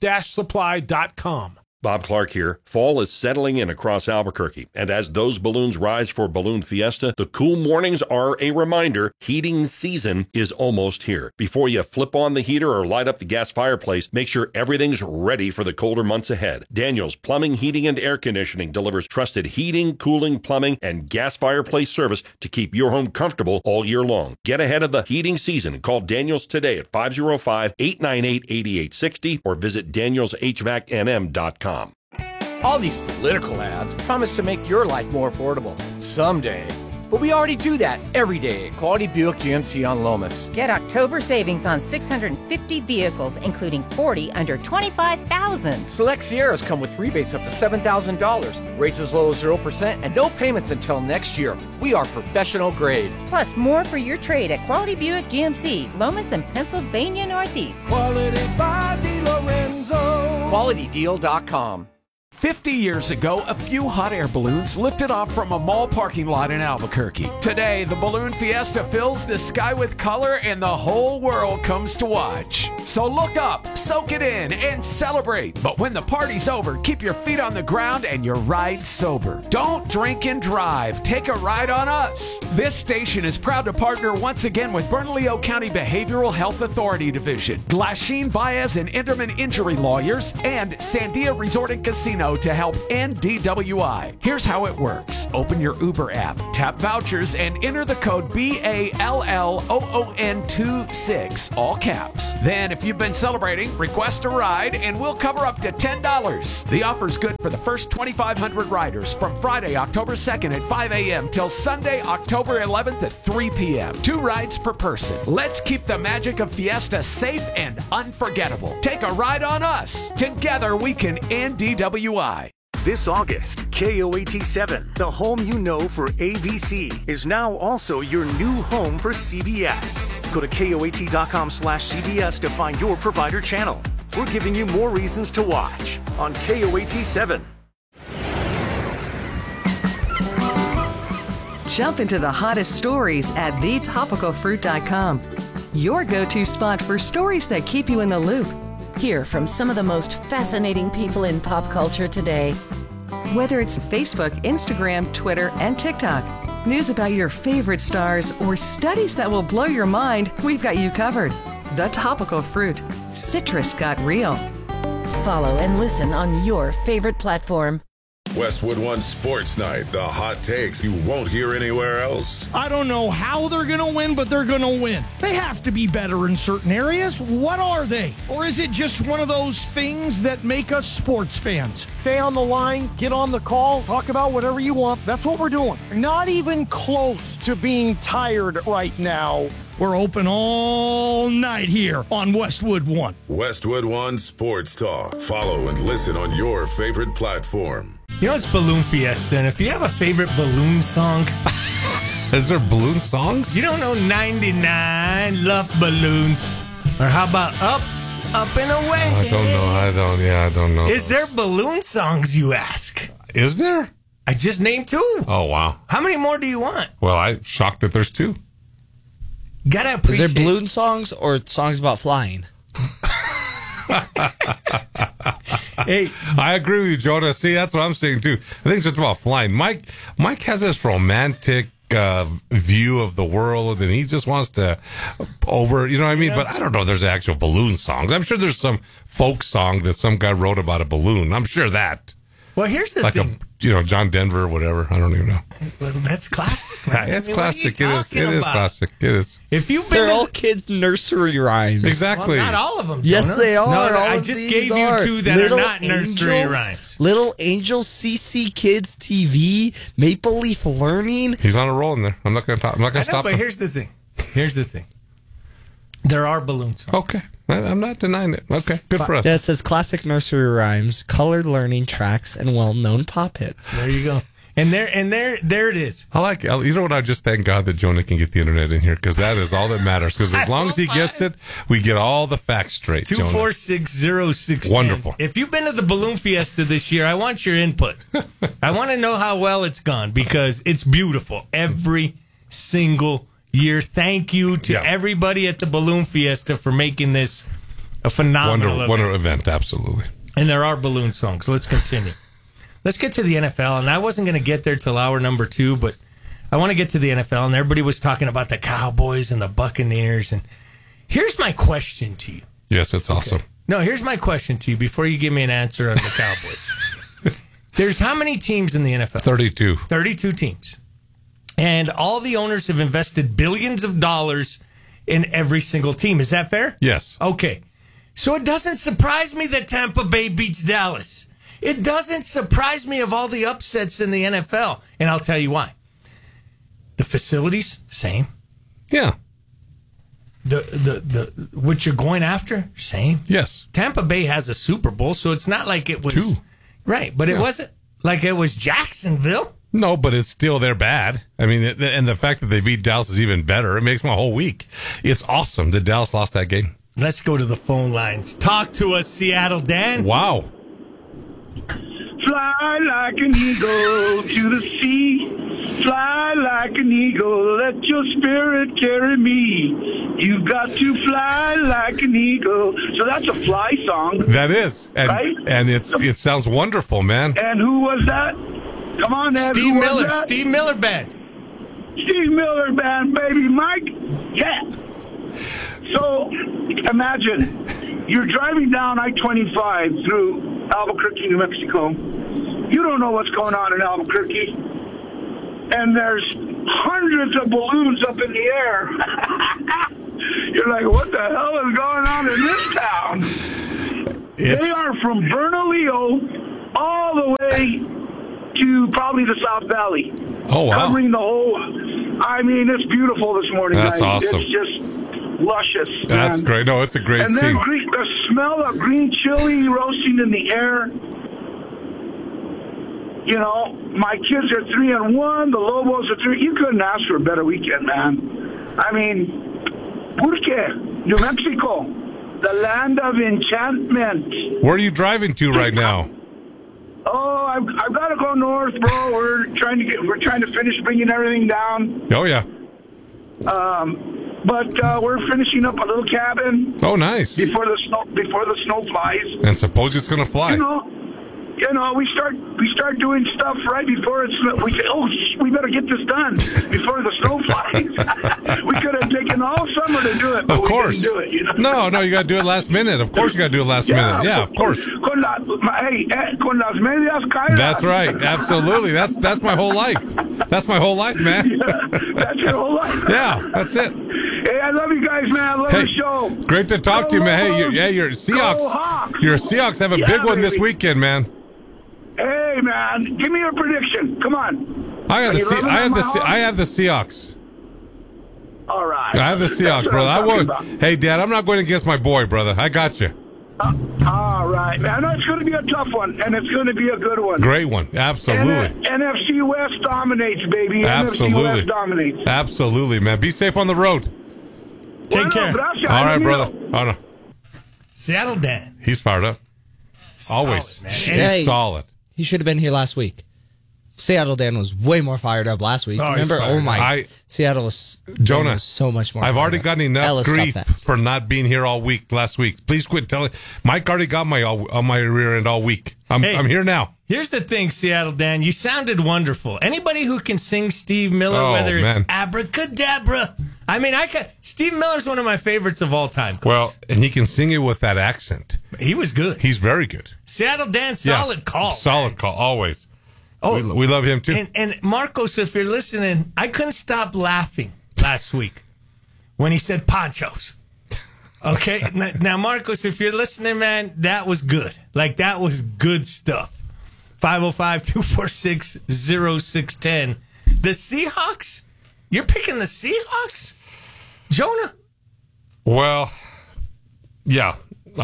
franks-supply.com. Bob Clark here. Fall is settling in across Albuquerque, and as those balloons rise for Balloon Fiesta, the cool mornings are a reminder heating season is almost here. Before you flip on the heater or light up the gas fireplace, make sure everything's ready for the colder months ahead. Daniels Plumbing, Heating, and Air Conditioning delivers trusted heating, cooling, plumbing, and gas fireplace service to keep your home comfortable all year long. Get ahead of the heating season and call Daniels today at 505-898-8860 or visit danielshvacnm.com. All these political ads promise to make your life more affordable someday. But we already do that every day at Quality Buick GMC on Lomas. Get October savings on 650 vehicles, including 40 under $25,000. Select Sierras come with rebates up to $7,000, rates as low as 0%, and no payments until next year. We are professional grade. Plus, more for your trade at Quality Buick GMC, Lomas and Pennsylvania Northeast. Quality by DeLorenzo. QualityDeal.com. 50 years ago, a few hot air balloons lifted off from a mall parking lot in Albuquerque. Today, the Balloon Fiesta fills the sky with color and the whole world comes to watch. So look up, soak it in, and celebrate. But when the party's over, keep your feet on the ground and your ride sober. Don't drink and drive. Take a ride on us. This station is proud to partner once again with Bernalillo County Behavioral Health Authority Division, Glasheen, Baez, and Enderman Injury Lawyers, and Sandia Resort and Casino to help end DWI. Here's how it works. Open your Uber app, tap vouchers, and enter the code BALLOON26, all caps. Then, if you've been celebrating, request a ride, and we'll cover up to $10. The offer's good for the first 2,500 riders from Friday, October 2nd at 5 a.m. till Sunday, October 11th at 3 p.m. 2 rides per person. Let's keep the magic of Fiesta safe and unforgettable. Take a ride on us. Together, we can end DWI. This August, KOAT7, the home you know for ABC, is now also your new home for CBS. Go to KOAT.com/CBS to find your provider channel. We're giving you more reasons to watch on KOAT7. Jump into the hottest stories at thetopicalfruit.com. Your go-to spot for stories that keep you in the loop. Hear from some of the most fascinating people in pop culture today. Whether it's Facebook, Instagram, Twitter, and TikTok, news about your favorite stars, or studies that will blow your mind, we've got you covered. The Topical Fruit. Citrus got real. Follow and listen on your favorite platform. Westwood One Sports Night, the hot takes you won't hear anywhere else. I don't know how they're going to win, but they're going to win. They have to be better in certain areas. What are they? Or is it just one of those things that make us sports fans? Stay on the line, get on the call, talk about whatever you want. That's what we're doing. Not even close to being tired right now. We're open all night here on Westwood One. Westwood One Sports Talk. Follow and listen on your favorite platform. You know, it's Balloon Fiesta, and if you have a favorite balloon song... Is there balloon songs? You don't know 99 Love Balloons? Or how about Up, Up and Away? I don't know. I don't know. Is there balloon songs, you ask? Is there? I just named 2. Oh, wow. How many more do you want? Well, I'm shocked that there's 2. Gotta appreciate... Is there balloon songs or songs about flying? Hey, I agree with you, Jonah. See, that's what I'm saying too. I think it's just about flying. Mike has this romantic view of the world, and he just wants to you know what I mean? Yeah. But I don't know if there's actual balloon songs. I'm sure there's some folk song that some guy wrote about a balloon. I'm sure that. Well, here's the thing. John Denver or whatever. I don't even know. Well, that's classic. Right? It's classic. It is classic. It is. If you've been They're all kids' nursery rhymes. Exactly. Well, not all of them. Yes, Jonah. they are. No, I just gave you 2 that are not nursery rhymes. Little Angels, CC Kids TV, Maple Leaf Learning. He's on a roll in there. I'm not going to talk. I'm not going to stop but him. Here's the thing. There are balloon songs. Okay. I'm not denying it. Okay, good for us. Yeah, it says classic nursery rhymes, colored learning tracks, and well-known pop hits. There you go. And there it is. I like it. You know what? I just thank God that Jonah can get the internet in here, because that is all that matters. Because as long as he gets it, we get all the facts straight. 2460610. Wonderful. If you've been to the Balloon Fiesta this year, I want your input. I want to know how well it's gone, because it's beautiful every single year. Thank you to everybody at the Balloon Fiesta for making this a phenomenal event. Absolutely. And there are balloon songs. Let's continue. Let's get to the NFL. And I wasn't going to get there till hour number 2, but I want to get to the NFL. And everybody was talking about the Cowboys and the Buccaneers. And here's my question to you. Yes, it's awesome. No, here's my question to you before you give me an answer on the Cowboys. There's how many teams in the NFL? 32. 32 teams. And all the owners have invested billions of dollars in every single team. Is that fair? Yes. Okay. So it doesn't surprise me that Tampa Bay beats Dallas. It doesn't surprise me of all the upsets in the NFL. And I'll tell you why. The facilities, same. Yeah. The what you're going after, same. Yes. Tampa Bay has a Super Bowl, so it's not like it was 2. Right, but it wasn't like it was Jacksonville. No, but it's still they're bad. I mean, and the fact that they beat Dallas is even better. It makes my whole week. It's awesome that Dallas lost that game. Let's go to the phone lines. Talk to us, Seattle Dan. Wow. fly like an eagle to the sea. Fly like an eagle, let your spirit carry me. You've got to fly like an eagle. So that's a fly song. That is. And, right? And it sounds wonderful, man. And who was that? Come on, Ed. Steve who Miller. was that? Steve Miller Band. Steve Miller Band, baby. Mike? Yeah. So imagine you're driving down I-25 through Albuquerque, New Mexico. You don't know what's going on in Albuquerque. And there's hundreds of balloons up in the air. You're like, what the hell is going on in this town? They are from Bernalillo all the way to probably the South Valley. Oh, wow. Covering the whole... I mean, it's beautiful this morning. That's guys. awesome. It's just luscious. That's man. great. No, it's a great and scene. then the smell of green chili roasting in the air. You know, my kids are 3 and 1. The Lobos are 3. You couldn't ask for a better weekend, man. I mean, Purque, New Mexico, the land of enchantment. Where are you driving to right now? Oh, I've got to go north, bro. We're trying to finish bringing everything down. Oh, yeah. But we're finishing up a little cabin. Oh, nice. Before the snow flies. And suppose it's going to fly. You know, we start doing stuff right before it's. We say, oh, we better get this done before the snow flies. We could have taken all summer to do it, but of course. we didn't do it. You know? No, you got to do it last minute. Of course, you got to do it last minute. Yeah, of course. Con las medias caídas. That's right. Absolutely. That's my whole life. That's my whole life, man. Yeah, that's your whole life. Yeah, that's it. Hey, I love you guys, man. I love the show. Great to talk to you, man. Hey, your Seahawks. Your Seahawks have a big one this weekend, man. Hey, man, give me your prediction. Come on. I have the Seahawks. All right. I have the Seahawks, brother. I won't. Hey, Dad, I'm not going against my boy, brother. I got you. All right, man. I know it's going to be a tough one, and it's going to be a good one. Great one. Absolutely. NFC West dominates, baby. Absolutely. NFC West dominates. Absolutely, man. Be safe on the road. Take care. All right, brother. Oh, no. Seattle Dan. He's fired up. Always. Solid, He's solid. He should have been here last week. Seattle Dan was way more fired up last week. Remember? Oh my! Seattle was Jonah was so much more. I've already gotten enough Ellis grief for not being here all week last week. Please quit telling. Mike already got on my rear end all week. I'm here now. Here's the thing, Seattle Dan. You sounded wonderful. Anybody who can sing Steve Miller, whether it's abracadabra. I mean, Steve Miller's one of my favorites of all time. Well, and he can sing it with that accent. He was good. He's very good. Seattle Dan, solid call. Solid call, always. Oh, we love him too. And Marcos, if you're listening, I couldn't stop laughing last week when he said ponchos. Okay? Now, Marcos, if you're listening, man, that was good. Like, that was good stuff. 505-246-0610. The Seahawks? You're picking the Seahawks? Jonah? Well, yeah.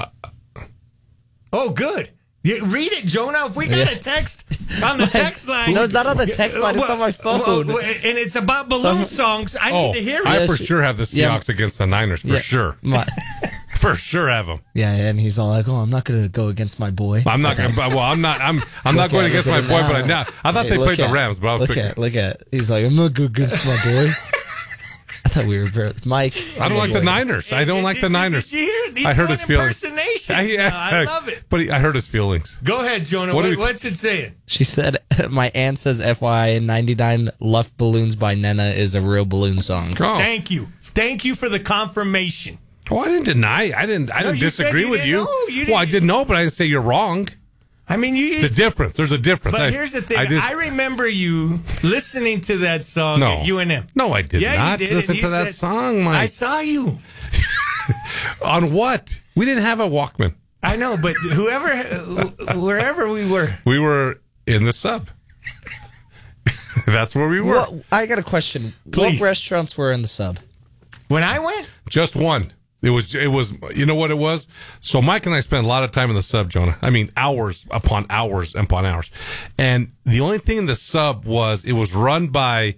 Oh, good. Read it, Jonah. If we got a text on the text line. No, it's not on the text line. It's on my phone. And it's about balloon songs. I need to hear it. I for sure have the Seahawks against the Niners, for sure. For sure have them. Yeah, and he's all like, "Oh, I'm not going to go against my boy." I'm not going. Well, I'm not going against my boy, but I thought they played the Rams, but I was look at. He's like, "I'm not going against my boy." I thought we were Mike. I don't like the Niners. I don't like the Niners. Did you hear it? I heard his feelings. I love it. But I heard his feelings. Go ahead, Jonah. What's it saying? She said, "My aunt says FYI 99 Luft Balloons by Nena is a real balloon song." Oh. Thank you for the confirmation. Oh, I didn't deny. I didn't disagree with you. Well, I didn't know, but I didn't say you're wrong. I mean, the difference. There's a difference. But here's the thing. I remember you listening to that song at UNM. No, I did not listen to that song, Mike. I saw you. On what? We didn't have a Walkman. I know, but wherever we were. We were in the sub. That's where we were. Well, I got a question. Please. What restaurants were in the sub? When I went? Just one. It was, you know what it was? So Mike and I spent a lot of time in the sub, Jonah. I mean, hours upon hours upon hours. And the only thing in the sub was, it was run by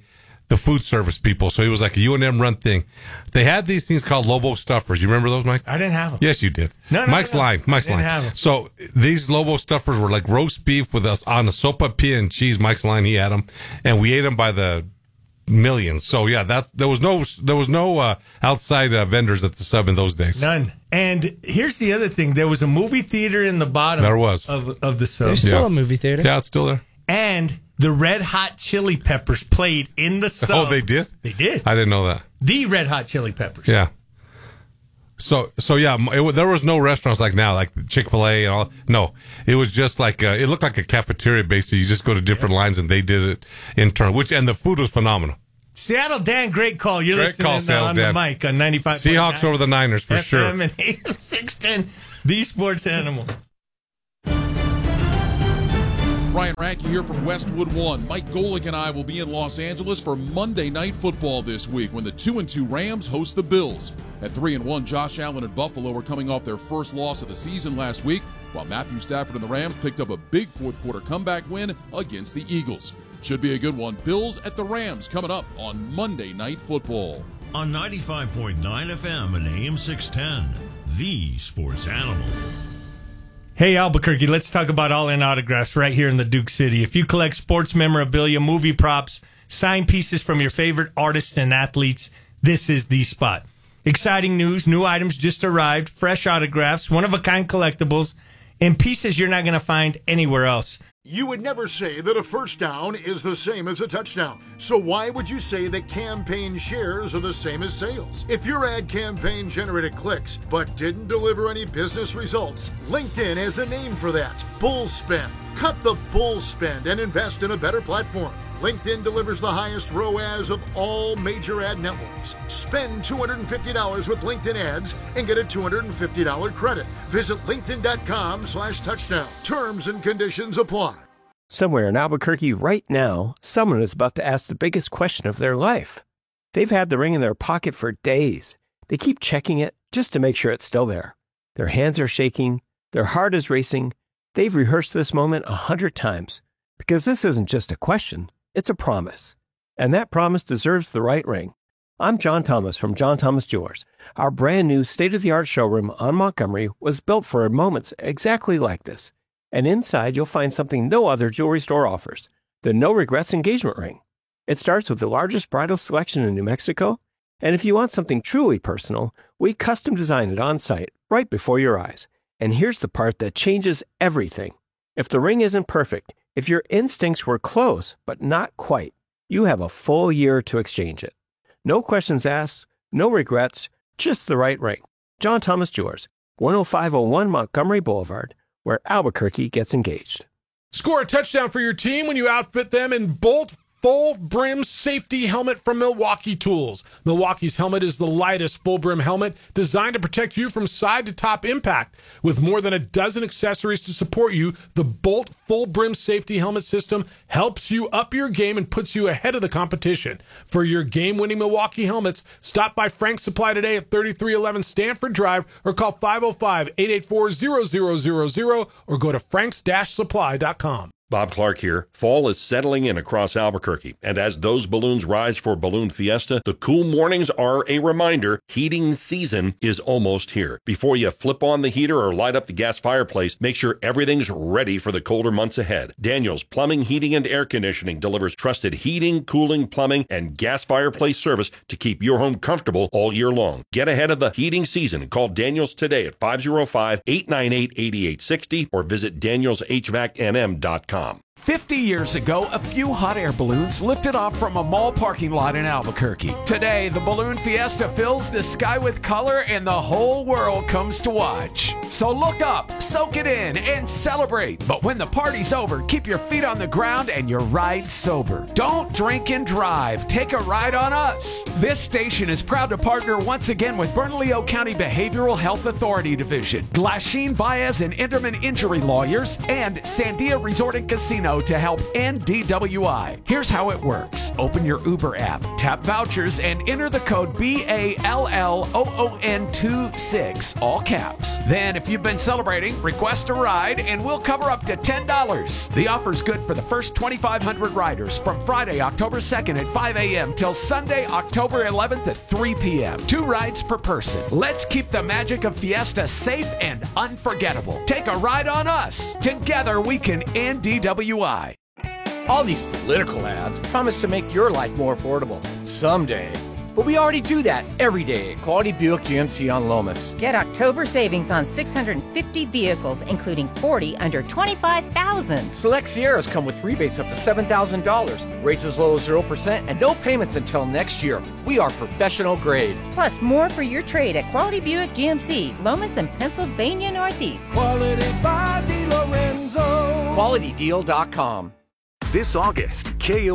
the food service people. So it was like a UNM run thing. They had these things called Lobo stuffers. You remember those, Mike? I didn't have them. Yes, you did. No, Mike's lying. Mike's didn't lying. have 'em. So these Lobo stuffers were like roast beef with us on the sopapilla and cheese. Mike's lying. He had them, and we ate them by the millions. So yeah, there was no outside vendors at the sub in those days. None. And here's the other thing: there was a movie theater in the bottom. There was of the sub. There's still a movie theater. Yeah, it's still there. And the Red Hot Chili Peppers played in the sub. Oh, they did? They did. I didn't know that. The Red Hot Chili Peppers. Yeah. So yeah, there was no restaurants like now, like Chick-fil-A and all. No, it was just like it looked like a cafeteria. Basically, you just go to different lines and they did it in turn. And the food was phenomenal. Seattle Dan, great call. You're Great listening call, Seattle on Dan. the mic on 95. Seahawks over the Niners for sure. FM and AM 610, the sports animal. Ryan Radke here from Westwood One. Mike Golick and I will be in Los Angeles for Monday Night Football this week when the 2-2 Rams host the Bills. At 3-1, Josh Allen and Buffalo are coming off their first loss of the season last week, while Matthew Stafford and the Rams picked up a big fourth-quarter comeback win against the Eagles. Should be a good one. Bills at the Rams coming up on Monday Night Football. On 95.9 FM and AM 610, the sports animal. Hey, Albuquerque, let's talk about All-In Autographs right here in the Duke City. If you collect sports memorabilia, movie props, signed pieces from your favorite artists and athletes, this is the spot. Exciting news, new items just arrived, fresh autographs, one-of-a-kind collectibles, and pieces you're not going to find anywhere else. You would never say that a first down is the same as a touchdown. So why would you say that campaign shares are the same as sales? If your ad campaign generated clicks but didn't deliver any business results, LinkedIn has a name for that. Bull spend. Cut the bull spend and invest in a better platform. LinkedIn delivers the highest ROAS of all major ad networks. Spend $250 with LinkedIn ads and get a $250 credit. Visit linkedin.com/touchdown. Terms and conditions apply. Somewhere in Albuquerque right now, someone is about to ask the biggest question of their life. They've had the ring in their pocket for days. They keep checking it just to make sure it's still there. Their hands are shaking. Their heart is racing. They've rehearsed this moment 100 times. Because this isn't just a question. It's a promise. And that promise deserves the right ring. I'm John Thomas from John Thomas Jewelers. Our brand new state-of-the-art showroom on Montgomery was built for moments exactly like this. And inside you'll find something no other jewelry store offers, the No Regrets engagement ring. It starts with the largest bridal selection in New Mexico. And if you want something truly personal, we custom design it on site right before your eyes. And here's the part that changes everything. If the ring isn't perfect, if your instincts were close, but not quite, you have a full year to exchange it. No questions asked, no regrets, just the right ring. John Thomas Jewelers, 10501 Montgomery Boulevard, where Albuquerque gets engaged. Score a touchdown for your team when you outfit them in Bolt Full Brim Safety Helmet from Milwaukee Tools. Milwaukee's helmet is the lightest full brim helmet designed to protect you from side to top impact. With more than a dozen accessories to support you, the Bolt Full Brim Safety Helmet system helps you up your game and puts you ahead of the competition. For your game-winning Milwaukee helmets, stop by Frank's Supply today at 3311 Stanford Drive or call 505-884-0000 or go to franks-supply.com. Bob Clark here. Fall is settling in across Albuquerque, and as those balloons rise for Balloon Fiesta, the cool mornings are a reminder heating season is almost here. Before you flip on the heater or light up the gas fireplace, make sure everything's ready for the colder months ahead. Daniels Plumbing, Heating, and Air Conditioning delivers trusted heating, cooling, plumbing, and gas fireplace service to keep your home comfortable all year long. Get ahead of the heating season and call Daniels today at 505-898-8860 or visit danielshvacnm.com. 50 years ago, a few hot air balloons lifted off from a mall parking lot in Albuquerque. Today, the Balloon Fiesta fills the sky with color and the whole world comes to watch. So look up, soak it in, and celebrate. But when the party's over, keep your feet on the ground and your ride sober. Don't drink and drive. Take a ride on us. This station is proud to partner once again with Bernalillo County Behavioral Health Authority Division, Glasheen, Baez, and Enderman Injury Lawyers, and Sandia Resort and Casino know to help end DWI. Here's how it works. Open your Uber app, tap vouchers, and enter the code BALLOON26, all caps. Then, if you've been celebrating, request a ride, and we'll cover up to $10. The offer's good for the first 2,500 riders from Friday, October 2nd at 5 a.m. till Sunday, October 11th at 3 p.m. 2 rides per person. Let's keep the magic of Fiesta safe and unforgettable. Take a ride on us. Together we can end DWI. All these political ads promise to make your life more affordable someday. But we already do that every day at Quality Buick GMC on Lomas. Get October savings on 650 vehicles, including 40 under $25,000. Select Sierras come with rebates up to $7,000. Rates as low as 0% and no payments until next year. We are professional grade. Plus more for your trade at Quality Buick GMC, Lomas and Pennsylvania Northeast. Quality by DiLorenzo. QualityDeal.com. This August,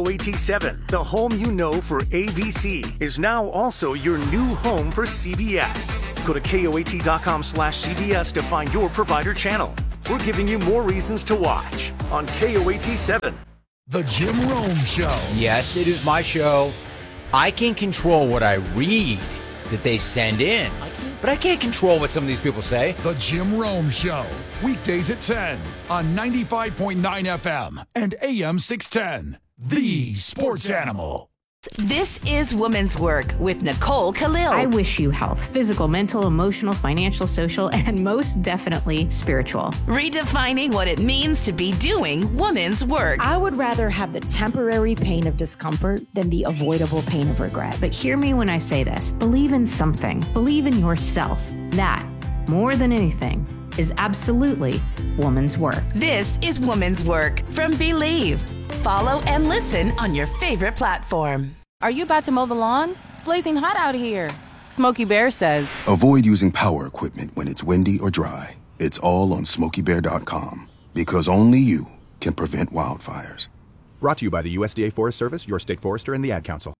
KOAT7, the home you know for ABC, is now also your new home for CBS. Go to KOAT.com/CBS to find your provider channel. We're giving you more reasons to watch on KOAT7. The Jim Rome Show. Yes, it is my show. I can control what I read that they send in, but I can't control what some of these people say. The Jim Rome Show. Weekdays at 10 on 95.9 FM and AM 610. The Sports Animal. This is Women's Work with Nicole Khalil. I wish you health, physical, mental, emotional, financial, social, and most definitely spiritual. Redefining what it means to be doing women's work. I would rather have the temporary pain of discomfort than the avoidable pain of regret. But hear me when I say this. Believe in something. Believe in yourself. That, more than anything, is absolutely woman's work. This is Women's Work from Believe. Follow and listen on your favorite platform. Are you about to mow the lawn? It's blazing hot out here. Smokey Bear says, avoid using power equipment when it's windy or dry. It's all on SmokeyBear.com, because only you can prevent wildfires. Brought to you by the USDA Forest Service, your state forester, and the Ad Council.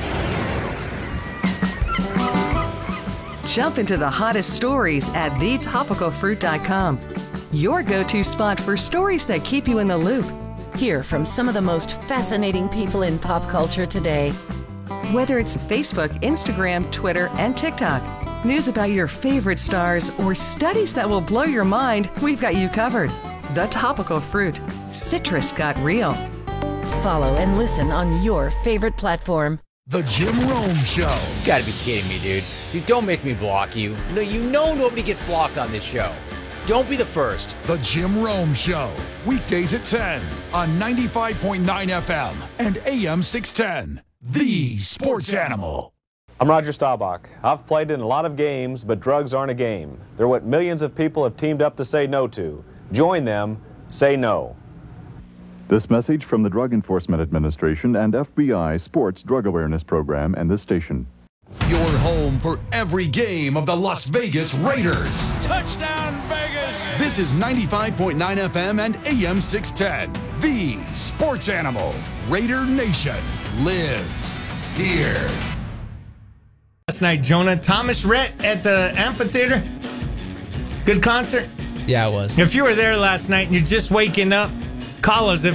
Jump into the hottest stories at thetopicalfruit.com. Your go-to spot for stories that keep you in the loop. Hear from some of the most fascinating people in pop culture today. Whether it's Facebook, Instagram, Twitter, and TikTok, news about your favorite stars, or studies that will blow your mind, we've got you covered. The Topical Fruit. Citrus got real. Follow and listen on your favorite platform. The Jim Rome Show. You gotta be kidding me, dude. Dude, don't make me block you. No, you know nobody gets blocked on this show. Don't be the first. The Jim Rome Show. Weekdays at 10 on 95.9 FM and AM 610. The Sports Animal. I'm Roger Staubach. I've played in a lot of games, but drugs aren't a game. They're what millions of people have teamed up to say no to. Join them. Say no. This message from the Drug Enforcement Administration and FBI Sports Drug Awareness Program and this station. Your home for every game of the Las Vegas Raiders. Touchdown, Vegas! This is 95.9 FM and AM 610. The Sports Animal. Raider Nation lives here. Last night, Jonah, Thomas Rhett at the amphitheater. Good concert. Yeah, it was. If you were there last night and you're just waking up, call us at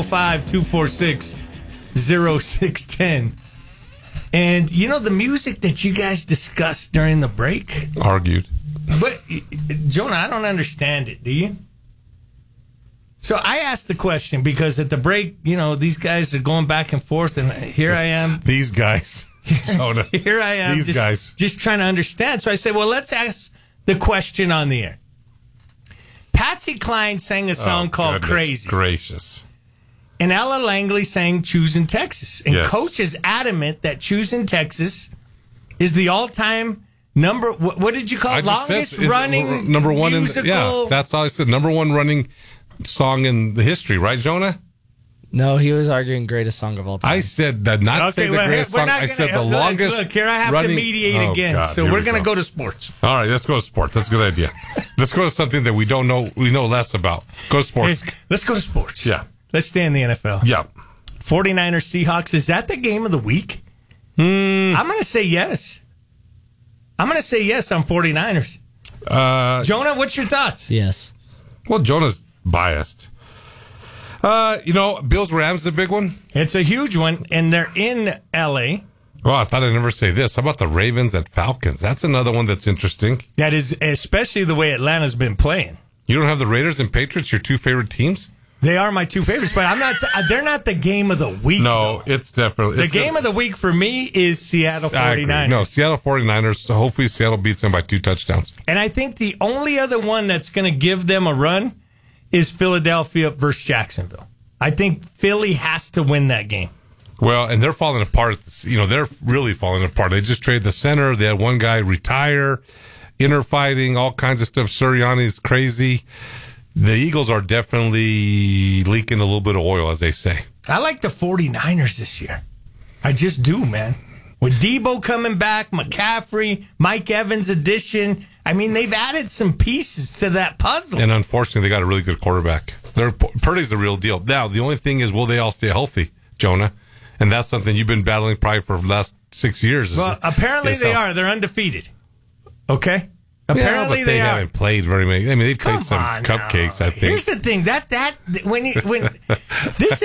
505-246-0610. And you know the music that you guys discussed during the break? Argued. But, Jonah, I don't understand it. Do you? So I asked the question because at the break, you know, these guys are going back and forth, and here I am. These guys. Jonah. Here I am. These guys. Just trying to understand. So I said, well, let's ask the question on the air. Patsy Cline sang a song called Crazy. Gracious. And Ella Langley sang Choosing Texas. And Yes. Coach is adamant that Choosing Texas is the all-time number, what did you call it? Longest running number one musical? yeah, that's all I said. Number one running song in the history, right, Jonah? No, he was arguing greatest song of all time. I said that not say the greatest song. I said the longest. Look, here I have to mediate again. God, so we're going to go to sports. All right, let's go to sports. That's a good idea. Let's go to something that we don't know. We know less about. Go to sports. Hey, let's go to sports. Yeah. Let's stay in the NFL. Yeah. 49ers Seahawks. Is that the game of the week? I'm going to say yes. I'm going to say yes on 49ers. Jonah, what's your thoughts? Yes. Well, Jonah's biased. Bills-Rams is a big one. It's a huge one, and they're in L.A. Well, I thought I'd never say this. How about the Ravens at Falcons? That's another one that's interesting. That is, especially the way Atlanta's been playing. You don't have the Raiders and Patriots, your two favorite teams? They are my two favorites, but they're not the game of the week. No, though. It's definitely... The game of the week for me is Seattle 49ers. No, Seattle 49ers. So hopefully Seattle beats them by 2 touchdowns. And I think the only other one that's going to give them a run is Philadelphia versus Jacksonville. I think Philly has to win that game. Well, and they're falling apart. They're really falling apart. They just traded the center. They had one guy retire, inner fighting, all kinds of stuff. Sirianni's crazy. The Eagles are definitely leaking a little bit of oil, as they say. I like the 49ers this year. I just do, man. With Debo coming back, McCaffrey, Mike Evans addition. I mean, they've added some pieces to that puzzle. And unfortunately, they got a really good quarterback. Purdy's the real deal. Now, the only thing is, will they all stay healthy, Jonah? And that's something you've been battling probably for the last 6 years. Well, apparently they are. They're undefeated. Okay? Apparently they haven't played very many. I mean, they played some cupcakes, I think. Here's the thing. When this